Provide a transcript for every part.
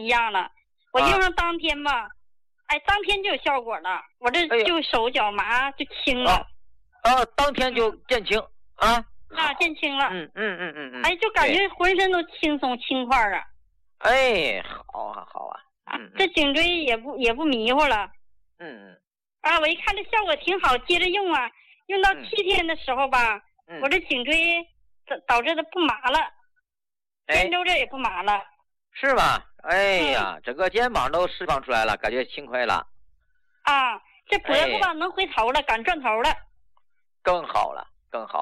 一样了。我用上当天吧，当天就有效果了，我这就手脚麻就轻了。 当天就见轻啊。 见轻了。就感觉浑身都轻松轻快啊。 好啊。 这颈椎也不迷糊了。我一看这效果挺好，接着用啊，用到7天的时候吧，我这颈椎导致的不麻了，肩周这也不麻了。 是吧？整个肩膀都释放出来了，感觉轻快了。 这脖子吧能回头了，敢转头了。 更好了。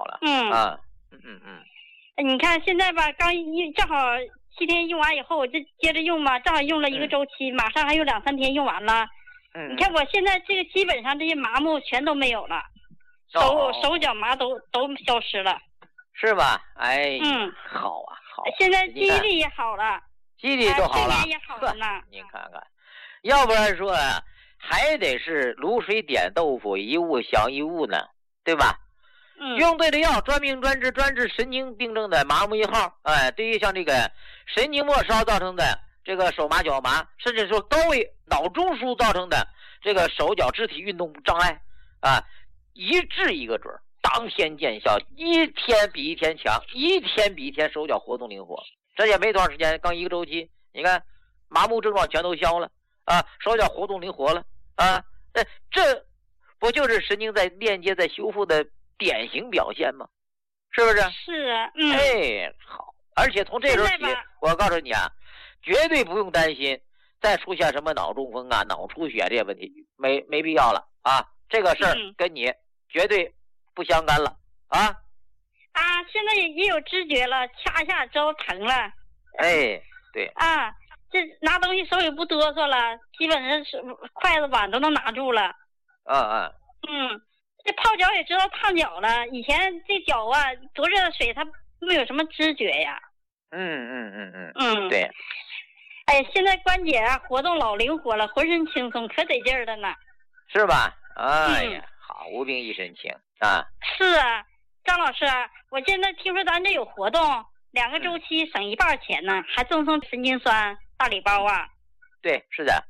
你看现在吧，正好7天用完以后，我就接着用嘛，正好用了1个周期，马上还有2、3天用完了。你看我现在这个基本上这些麻木全都没有了，手脚麻都消失了。 是吧？好啊。 现在记忆力也好了， 记忆力都好了， 睡眠也好了呢。 您看看，要不然说还得是卤水点豆腐，一物降一物呢，对吧？用对了药，专病专治神经病症的麻木1号。对于像这个神经末梢造成的这个手麻脚麻，甚至说高位脑中枢造成的这个手脚肢体运动障碍一治一个准，当天见效，一天比一天强，一天比一天手脚活动灵活。这也没多长时间，刚1个周期，你看麻木症状全都消了手脚活动灵活了这不就是神经在链接在修复的典型表现吗？是不是？ 是啊。 好。而且从这时候起，我告诉你绝对不用担心再出现什么脑中风脑出血这些问题，没必要了这个事儿跟你绝对不相干了现在也有知觉了，掐一下之后疼了。 对。 这拿东西手也不哆嗦了，基本上是筷子碗都能拿住了。这泡脚也知道烫脚了，以前这脚多热的水它没有什么知觉呀。 对。 现在关节活动老灵活了，浑身轻松，可得劲儿了呢。 是吧？好，无病一身轻是啊，张老师，我现在听说咱这有活动，2个周期省1半钱呢，还赠送神经酸大礼包对，是的。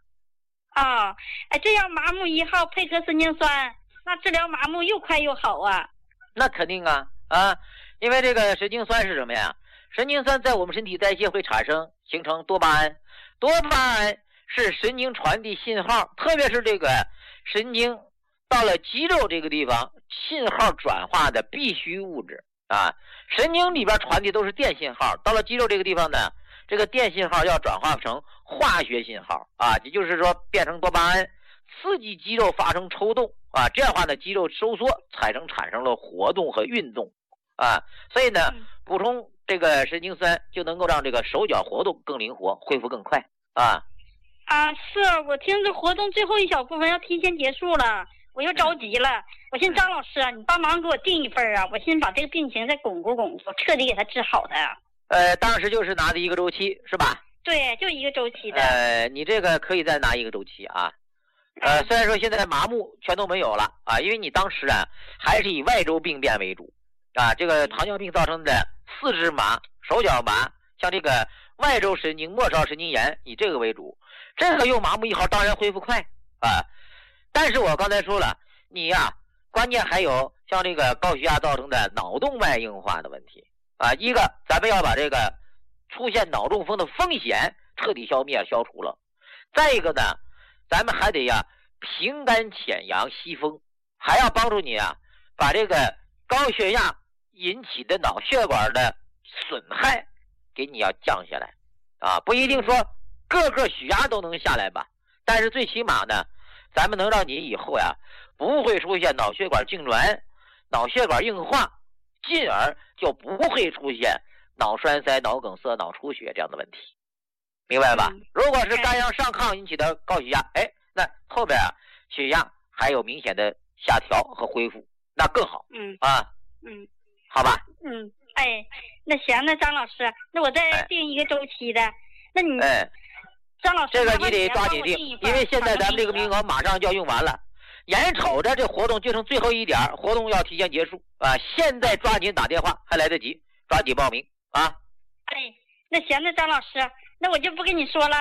这样麻木1号配合神经酸，那治疗麻木又快又好那肯定因为这个神经酸是什么呀？神经酸在我们身体代谢会形成多巴胺，多巴胺是神经传递信号，特别是这个神经到了肌肉这个地方，信号转化的必须物质神经里边传递都是电信号，到了肌肉这个地方呢，这个电信号要转化成化学信号也就是说变成多巴胺，刺激肌肉发生抽动这样的话呢，肌肉收缩产生了活动和运动所以呢，补充这个神经酸就能够让这个手脚活动更灵活，恢复更快是我听这活动最后一小部分要提前结束了，我又着急了。我寻思张老师你帮忙给我订一份我寻思把这个病情再巩固巩固，彻底给他治好的当时就是拿的1个周期是吧？ 对，就1个周期的。 你这个可以再拿1个周期虽然说现在麻木全都没有了因为你当时还是以外周病变为主这个糖尿病造成的四肢麻、手脚麻，像这个外周神经末梢神经炎以这个为主，这个用麻木1号当然恢复快但是我刚才说了，你关键还有像这个高血压造成的脑动脉硬化的问题一个咱们要把这个出现脑中风的风险彻底消灭消除了，再一个呢，咱们还得平肝潜阳息风，还要帮助你把这个高血压引起的脑血管的损害给你要降下来不一定说个血压都能下来吧，但是最起码呢，咱们能让你以后不会出现脑血管痉挛、脑血管硬化，进而就不会出现脑栓塞、脑梗塞、脑出血这样的问题，明白吧？如果是肝阳上亢引起的高血压那后边血压还有明显的下调和恢复，那更好好吧？ 那行，那张老师，那我再定1个周期的，那你张老师这个你得抓紧定，因为现在咱们这个名额马上就要用完了，眼瞅着这活动就剩最后一点，活动要提前结束现在抓紧打电话还来得及，抓紧报名那行，那张老师，那我就不跟你说了。